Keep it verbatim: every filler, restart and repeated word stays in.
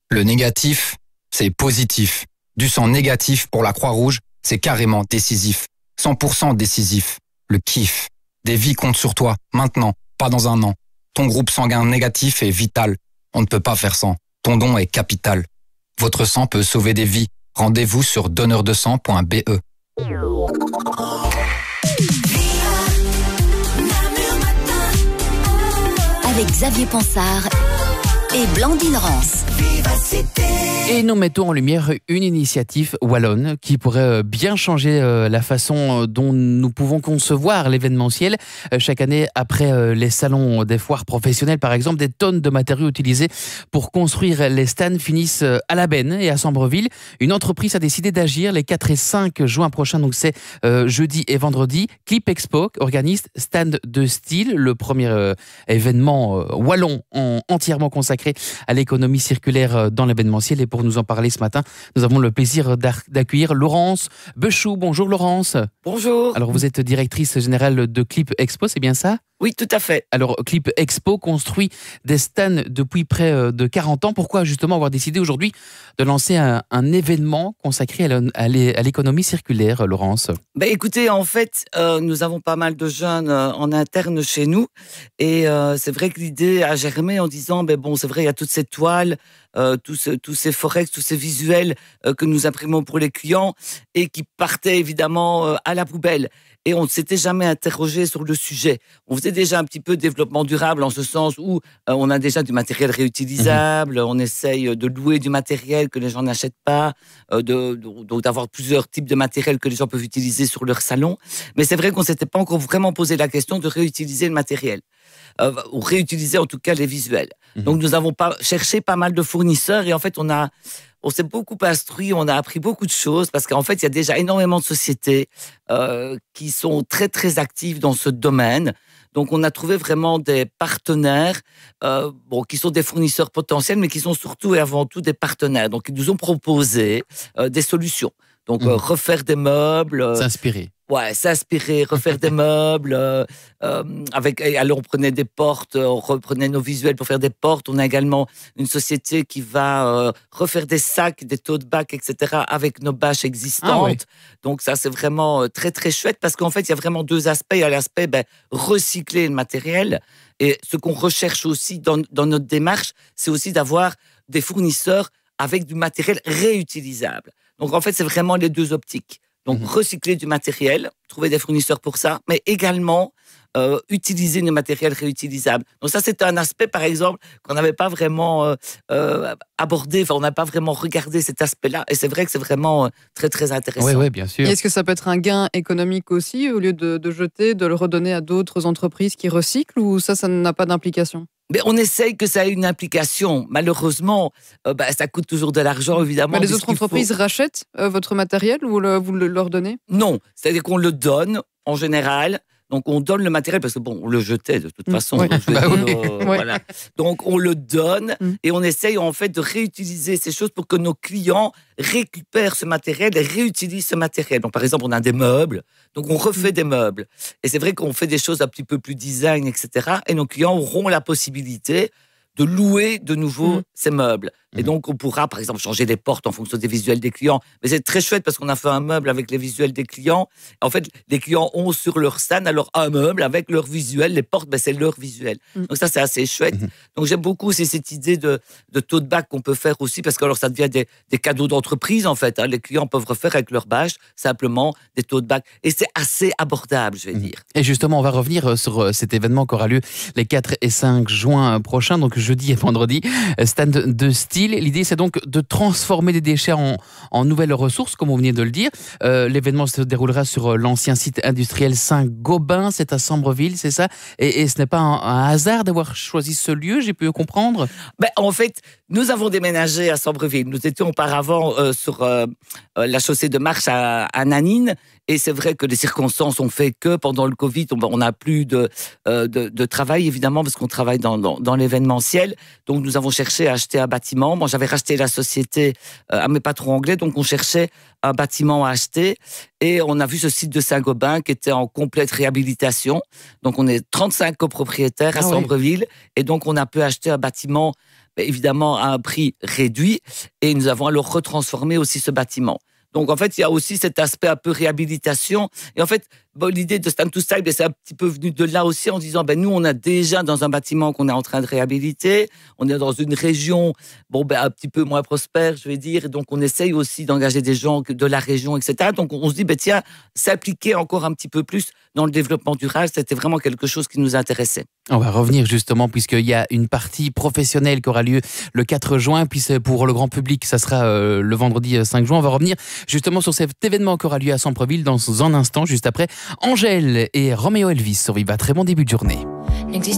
Le négatif, c'est positif. Du sang négatif pour la Croix-Rouge, c'est carrément décisif. cent pour cent décisif. Le kiff. Des vies comptent sur toi, maintenant, pas dans un an. Ton groupe sanguin négatif est vital. On ne peut pas faire sans. Ton don est capital. Votre sang peut sauver des vies. Rendez-vous sur donneur de sang point b e. Avec Xavier Pansard et Blandine Rance. Et nous mettons en lumière une initiative wallonne qui pourrait bien changer la façon dont nous pouvons concevoir l'événementiel. Chaque année, après les salons des foires professionnelles, par exemple, des tonnes de matériaux utilisés pour construire les stands finissent à la benne et à Sambreville. Une entreprise a décidé d'agir les quatre et cinq juin prochains, donc c'est euh, jeudi et vendredi. Clip Expo organise Stand de Style, le premier euh, événement euh, wallon en, entièrement consacré à l'économie circulaire dans l'événementiel. Et pour nous en parler ce matin, nous avons le plaisir d'accueillir Laurence Bechou. Bonjour Laurence. Bonjour. Alors vous êtes directrice générale de Clip Expo, c'est bien ça ? Oui, tout à fait. Alors Clip Expo construit des stands depuis près de quarante ans. Pourquoi justement avoir décidé aujourd'hui de lancer un, un événement consacré à l'économie circulaire, Laurence ? Ben écoutez, en fait, euh, nous avons pas mal de jeunes euh, en interne chez nous. Et euh, c'est vrai que l'idée a germé en disant, ben bon, c'est vrai, il y a toutes ces toiles, euh, tous, ce, tous ces forex, tous ces visuels euh, que nous imprimons pour les clients et qui partaient évidemment euh, à la poubelle. Et on ne s'était jamais interrogé sur le sujet. On faisait déjà un petit peu de développement durable en ce sens où euh, on a déjà du matériel réutilisable, mmh. on essaye de louer du matériel que les gens n'achètent pas, euh, de, de, donc d'avoir plusieurs types de matériel que les gens peuvent utiliser sur leur salon. Mais c'est vrai qu'on ne s'était pas encore vraiment posé la question de réutiliser le matériel. Euh, ou réutiliser en tout cas les visuels. Mmh. Donc nous avons pas, cherché pas mal de fournisseurs et en fait on a... On s'est beaucoup instruit, on a appris beaucoup de choses parce qu'en fait, il y a déjà énormément de sociétés euh, qui sont très, très actives dans ce domaine. Donc, on a trouvé vraiment des partenaires euh, bon, qui sont des fournisseurs potentiels, mais qui sont surtout et avant tout des partenaires. Donc, ils nous ont proposé euh, des solutions. Donc, mmh. euh, refaire des meubles. Euh, S'inspirer. Ouais, s'inspirer, refaire des meubles. Euh, euh, avec, alors, on prenait des portes, on reprenait nos visuels pour faire des portes. On a également une société qui va euh, refaire des sacs, des tote bags, et cetera avec nos bâches existantes. Ah, oui. Donc, ça, c'est vraiment très, très chouette parce qu'en fait, il y a vraiment deux aspects. Il y a l'aspect ben, recycler le matériel. Et ce qu'on recherche aussi dans, dans notre démarche, c'est aussi d'avoir des fournisseurs avec du matériel réutilisable. Donc, en fait, c'est vraiment les deux optiques. Donc, mmh. recycler du matériel, trouver des fournisseurs pour ça, mais également euh, utiliser du matériel réutilisable. Donc, ça, c'est un aspect, par exemple, qu'on n'avait pas vraiment euh, euh, abordé, enfin, on n'a pas vraiment regardé cet aspect-là. Et c'est vrai que c'est vraiment euh, très, très intéressant. Oui, oui, bien sûr. Et est-ce que ça peut être un gain économique aussi, au lieu de, de jeter, de le redonner à d'autres entreprises qui recyclent, ou ça, ça n'a pas d'implication ? Mais on essaye que ça ait une implication. Malheureusement, euh, bah, ça coûte toujours de l'argent, évidemment. Mais les autres entreprises faut... rachètent euh, votre matériel ou le, vous le leur donnez ? Non, c'est-à-dire qu'on le donne, en général. Donc, on donne le matériel, parce que bon, on le jetait de toute mmh. façon. Oui. Bah oui. euh, ouais. voilà. Donc, on le donne mmh. et on essaye en fait de réutiliser ces choses pour que nos clients récupèrent ce matériel et réutilisent ce matériel. Donc, par exemple, on a des meubles, donc on refait mmh. des meubles. Et c'est vrai qu'on fait des choses un petit peu plus design, et cetera. Et nos clients auront la possibilité de louer de nouveau mmh. ces meubles. Et donc, on pourra, par exemple, changer les portes en fonction des visuels des clients. Mais c'est très chouette parce qu'on a fait un meuble avec les visuels des clients. En fait, les clients ont sur leur stand alors un meuble avec leur visuel. Les portes, ben, c'est leur visuel. Mmh. Donc ça, c'est assez chouette. Mmh. Donc j'aime beaucoup aussi cette idée de, de tote bag qu'on peut faire aussi parce que alors ça devient des, des cadeaux d'entreprise, en fait. Hein. Les clients peuvent refaire avec leur bâche simplement des tote bags. Et c'est assez abordable, je vais mmh. dire. Et justement, on va revenir sur cet événement qui aura lieu les quatre et cinq juin prochains, donc jeudi et vendredi. Stand de style. L'idée, c'est donc de transformer des déchets en, en nouvelles ressources, comme on venait de le dire. Euh, l'événement se déroulera sur l'ancien site industriel Saint-Gobain, c'est à Sambreville, c'est ça ? Et, et ce n'est pas un, un hasard d'avoir choisi ce lieu, j'ai pu comprendre ? Ben, en fait, nous avons déménagé à Sambreville. Nous étions auparavant euh, sur euh, la chaussée de Marche à, à Nanine. Et c'est vrai que les circonstances ont fait que pendant le Covid, on n'a plus de, euh, de, de travail, évidemment, parce qu'on travaille dans, dans, dans l'événementiel. Donc, nous avons cherché à acheter un bâtiment. Moi, j'avais racheté la société euh, à mes patrons anglais, donc on cherchait un bâtiment à acheter. Et on a vu ce site de Saint-Gobain qui était en complète réhabilitation. Donc, on est trente-cinq copropriétaires à ah Sambreville. Oui. Et donc, on a pu acheter un bâtiment ben, évidemment à un prix réduit, et nous avons alors retransformé aussi ce bâtiment. Donc, en fait, il y a aussi cet aspect un peu réhabilitation. Et en fait, bon, l'idée de Stand to Style, ben, c'est un petit peu venu de là aussi en disant, ben, nous, on a déjà dans un bâtiment qu'on est en train de réhabiliter. On est dans une région, bon, ben, un petit peu moins prospère, je vais dire. Et donc, on essaye aussi d'engager des gens de la région, et cetera. Donc, on se dit, ben, tiens, s'appliquer encore un petit peu plus dans le développement durable, c'était vraiment quelque chose qui nous intéressait. On va revenir justement, puisqu'il y a une partie professionnelle qui aura lieu le quatre juin, puis pour le grand public, ça sera euh, le vendredi cinq juin. On va revenir justement sur cet événement qui aura lieu à Sampreville dans un instant, juste après Angèle et Roméo Elvis sur Viva. Très bon début de journée.